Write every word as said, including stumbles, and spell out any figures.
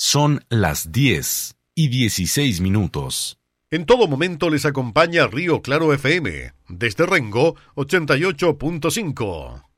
Son las diez y dieciséis minutos. En todo momento les acompaña Río Claro F M, desde Rengo ochenta y ocho punto cinco.